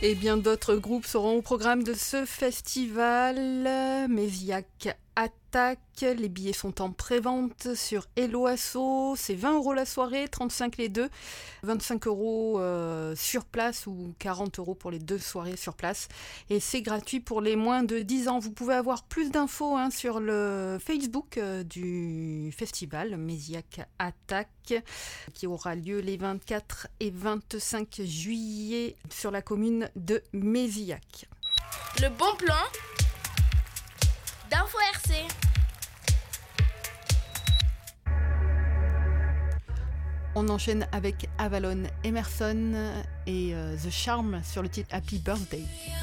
Et bien d'autres groupes seront au programme de ce festival. Méziac Attaque, les billets sont en pré-vente sur Hello Asso, c'est 20 € la soirée, 35 les deux, 25 € sur place ou 40 € pour les deux soirées sur place. Et c'est gratuit pour les moins de 10 ans. Vous pouvez avoir plus d'infos sur le Facebook du festival Méziac Attaque qui aura lieu les 24 et 25 juillet sur la commune de Méziac. Le bon plan d'Info RC. On enchaîne avec Avalon Emerson et The Charm sur le titre Happy Birthday.